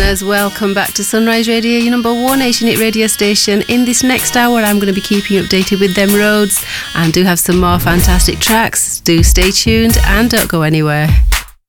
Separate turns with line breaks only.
listeners, welcome back to Sunrise Radio, your number one Asian hit radio station. In this next hour, I'm going to be keeping you updated with them roads and do have some more fantastic tracks. Do stay tuned and don't go anywhere.